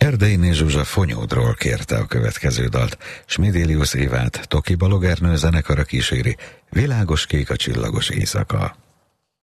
Erdeiné Zsuzsa Fonyódról kérte a következő dalt. Smidélius Évát Toki Balogernő zenekara kíséri. Világos kék a csillagos éjszaka.